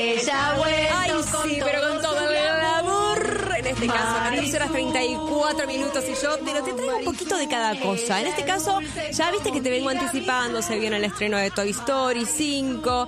Ella vuelve. Ay, sí, pero con todo el amor. En este caso, 14 horas 34 minutos y yo te traigo un poquito de cada cosa. En este caso, ya viste que te vengo anticipando, se viene el estreno de Toy Story 5.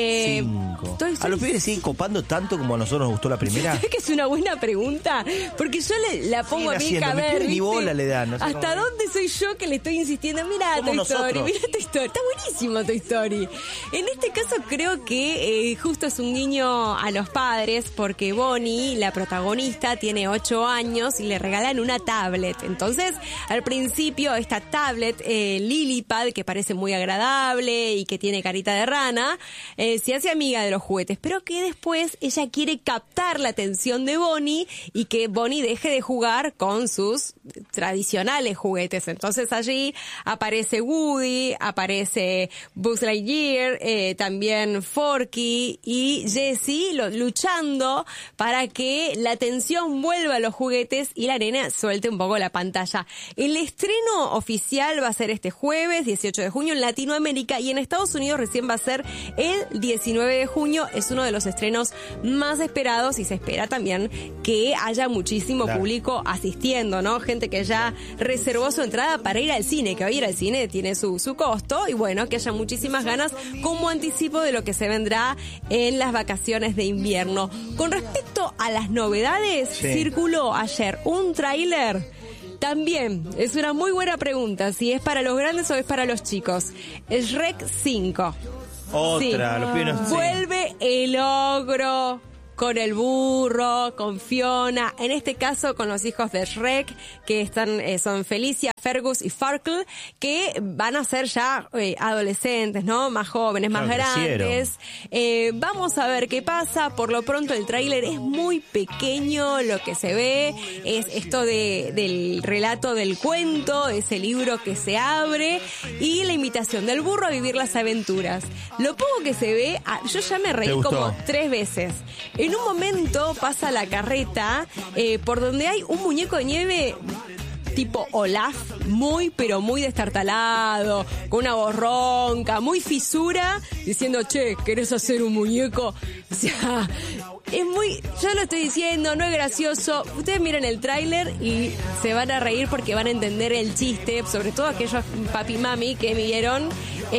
Toy Story. ¿A los pibes siguen copando tanto como a nosotros nos gustó la primera? ¿Sabes que es una buena pregunta? Porque yo la pongo a mi cabeza. Ni bola le dan. No sé ¿hasta dónde soy yo que le estoy insistiendo? Mira Toy Story, mira Toy Story. Está buenísimo Toy Story. En este caso creo que justo es un guiño a los padres porque Bonnie, la protagonista, tiene 8 años y le regalan una tablet. Entonces, al principio, esta tablet, Lilipad, que parece muy agradable y que tiene carita de rana, se hace amiga de los juguetes, pero que después ella quiere captar la atención de Bonnie y que Bonnie deje de jugar con sus tradicionales juguetes. Entonces allí aparece Woody, aparece Buzz Lightyear, también Forky y Jessie luchando para que la atención vuelva a los juguetes y la nena suelte un poco la pantalla. El estreno oficial va a ser este jueves 18 de junio en Latinoamérica y en Estados Unidos recién va a ser el 19 de junio. Es uno de los estrenos más esperados y se espera también que haya muchísimo público asistiendo, ¿no? Gente que ya reservó su entrada para ir al cine, que hoy ir al cine tiene su costo y bueno, que haya muchísimas ganas como anticipo de lo que se vendrá en las vacaciones de invierno. Con respecto a las novedades, circuló ayer un tráiler. También es una muy buena pregunta si es para los grandes o es para los chicos. El Shrek 5. Otra, los pibes. Vuelve el ogro con el burro, con Fiona, en este caso con los hijos de Shrek, que son Felicia, Fergus y Farkle, que van a ser ya adolescentes, ¿no? Más jóvenes, más grandes. Vamos a ver qué pasa. Por lo pronto el tráiler es muy pequeño, lo que se ve es esto del relato del cuento, ese libro que se abre y la invitación del burro a vivir las aventuras. Lo poco que se ve, yo ya me reí como 3 veces. En un momento pasa la carreta por donde hay un muñeco de nieve tipo Olaf, muy pero muy destartalado, con una voz ronca, muy fisura, diciendo, che, ¿querés hacer un muñeco? O sea, es muy, yo lo estoy diciendo, no es gracioso. Ustedes miren el tráiler y se van a reír porque van a entender el chiste, sobre todo aquellos papi y mami que vieron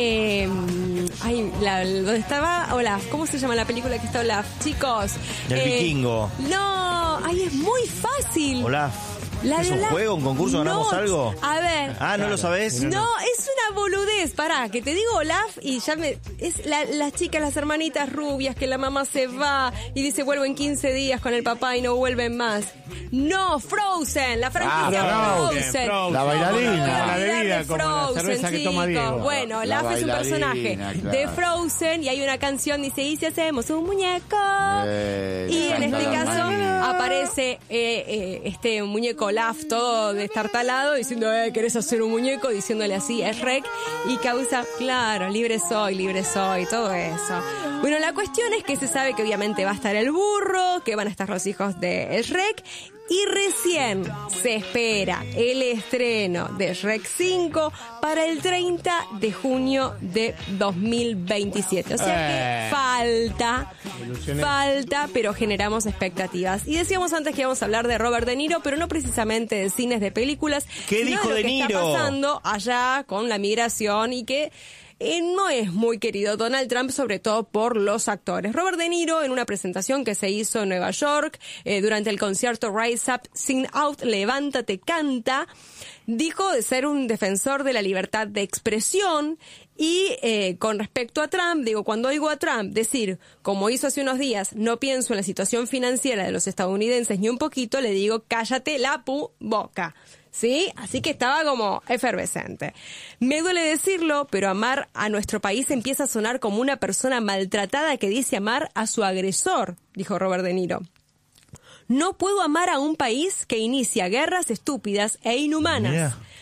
¿dónde estaba Olaf? ¿Cómo se llama la película que está Olaf? Chicos. El vikingo. No, es muy fácil. Olaf. ¿Es un juego, un concurso, ganamos algo? A ver. ¿No lo sabés? No, es una boludez. Pará, que te digo Olaf y ya es las chicas, las hermanitas rubias, que la mamá se va y dice vuelven 15 días con el papá y no vuelven más. No, Frozen, la franquicia Frozen. La bailarina. La bebida, como la cerveza que toma Diego. Bueno, Olaf es un personaje de Frozen y hay una canción, dice, ¿y si hacemos un muñeco? Y en este caso aparece este muñeco Olaf todo destartalado diciendo, ¿querés hacer un muñeco? Diciéndole así a Shrek y causa, claro, libre soy, todo eso. Bueno, la cuestión es que se sabe que obviamente va a estar el burro, que van a estar los hijos de Shrek y recién se espera el estreno de Shrek 5 para el 30 de junio de 2027. O sea que falta, pero generamos expectativas. Y decíamos antes que íbamos a hablar de Robert De Niro, pero no precisamente de cines, de películas. ¿Qué dijo De Niro? Está pasando allá con la migración y que no es muy querido Donald Trump, sobre todo por los actores. Robert De Niro, en una presentación que se hizo en Nueva York, durante el concierto Rise Up, Sing Out, Levántate, Canta, dijo de ser un defensor de la libertad de expresión y con respecto a Trump, cuando oigo a Trump decir, como hizo hace unos días, no pienso en la situación financiera de los estadounidenses ni un poquito, le digo, cállate la boca. ¿Sí? Así que estaba como efervescente. Me duele decirlo, pero amar a nuestro país empieza a sonar como una persona maltratada que dice amar a su agresor, dijo Robert De Niro. No puedo amar a un país que inicia guerras estúpidas e inhumanas.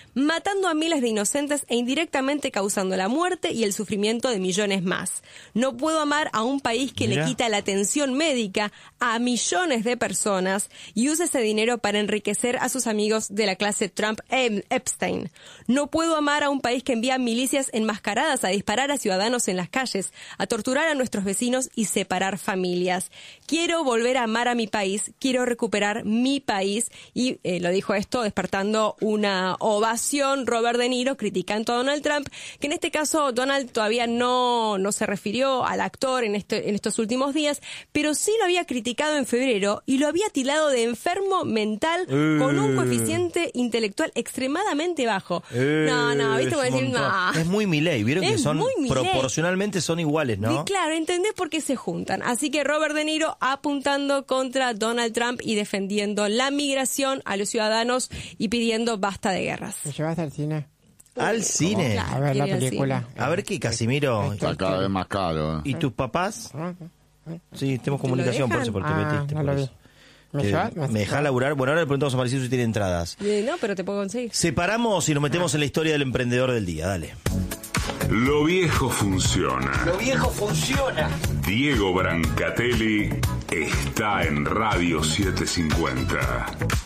matando a miles de inocentes e indirectamente causando la muerte y el sufrimiento de millones más. No puedo amar a un país que le quita la atención médica a millones de personas y usa ese dinero para enriquecer a sus amigos de la clase Trump-Epstein. No puedo amar a un país que envía milicias enmascaradas a disparar a ciudadanos en las calles, a torturar a nuestros vecinos y separar familias. Quiero volver a amar a mi país, quiero recuperar mi país. Y lo dijo esto despertando una ovación. Robert De Niro criticando a Donald Trump, que en este caso Donald todavía no se refirió al actor en estos últimos días, pero sí lo había criticado en febrero y lo había tildado de enfermo mental con un coeficiente intelectual extremadamente bajo. No, ¿viste? Como decir, no. Es muy Milei, vieron que son proporcionalmente son iguales, ¿no? Y claro, ¿entendés por qué se juntan? Así que Robert De Niro apuntando contra Donald Trump y defendiendo la migración a los ciudadanos y pidiendo basta de guerras. ¿Me llevaste al cine? ¿Al cine? Claro, A ver la película. A ver qué, Casimiro. Está cada vez más caro. ¿Y tus papás? Sí, tenemos comunicación por eso, porque te metiste. No por lo eso. vi. ¿Me dejás laburar? Bueno, ahora le preguntamos a Maricelo si tiene entradas. No, pero te puedo conseguir. Separamos y nos metemos en la historia del emprendedor del día. Dale. Lo viejo funciona. Lo viejo funciona. Diego Brancatelli está en Radio 750.